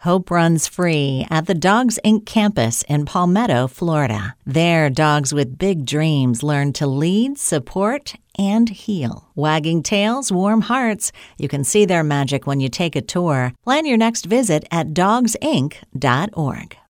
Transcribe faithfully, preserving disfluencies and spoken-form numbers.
Hope runs free at the Dogs Incorporated campus in Palmetto, Florida. There, dogs with big dreams learn to lead, support, and heal. Wagging tails, warm hearts. You can see their magic when you take a tour. Plan your next visit at dogs inc dot org.